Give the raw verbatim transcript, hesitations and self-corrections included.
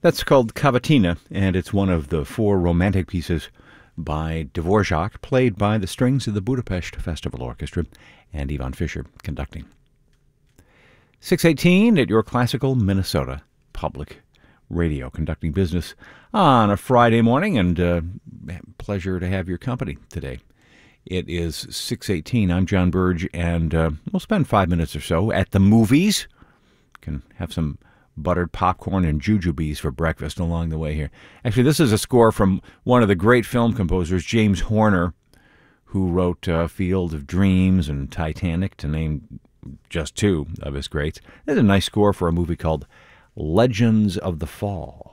That's called Cavatina, and it's one of the four romantic pieces by Dvorak, played by the strings of the Budapest Festival Orchestra, and Ivan Fischer conducting. six eighteen at your classical Minnesota Public Radio, conducting business on a Friday morning, and uh, pleasure to have your company today. It is six eighteen. I'm John Burge, and uh, we'll spend five minutes or so at the movies. Can have some buttered popcorn and jujubes for breakfast along the way here. Actually, this is a score from one of the great film composers, James Horner, who wrote uh, Field of Dreams and Titanic, to name just two of his greats. There's a nice score for a movie called Legends of the Fall.